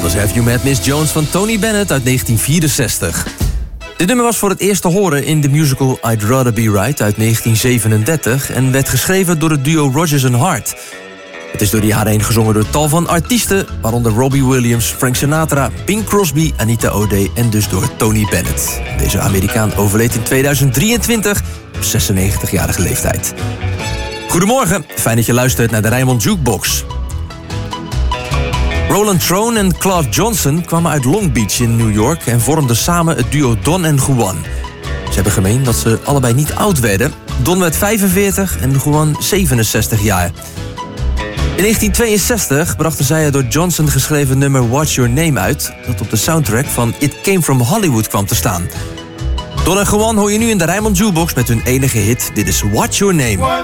was Have You Met Miss Jones van Tony Bennett uit 1964. Dit nummer was voor het eerst te horen in de musical I'd Rather Be Right uit 1937... en werd geschreven door het duo Rodgers & Hart. Het is door de jaren heen gezongen door tal van artiesten... waaronder Robbie Williams, Frank Sinatra, Bing Crosby, Anita O'Day... en dus door Tony Bennett. Deze Amerikaan overleed in 2023 op 96-jarige leeftijd. Goedemorgen, fijn dat je luistert naar de Rijnmond Jukebox. Roland Throne en Claude Johnson kwamen uit Long Beach in New York... en vormden samen het duo Don en Juan. Ze hebben gemeen dat ze allebei niet oud werden. Don werd 45 en Juan 67 jaar. In 1962 brachten zij het door Johnson geschreven nummer What's Your Name uit... dat op de soundtrack van It Came From Hollywood kwam te staan. Don en Juan hoor je nu in de Rijnmond Jukebox met hun enige hit. Dit is What's Your Name.